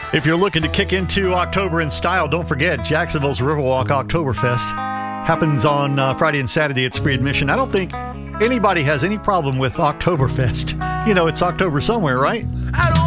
If you're looking to kick into October in style, don't forget Jacksonville's Riverwalk Oktoberfest happens on Friday and Saturday. It's free admission. I don't think anybody has any problem with Oktoberfest. You know, it's October somewhere, right?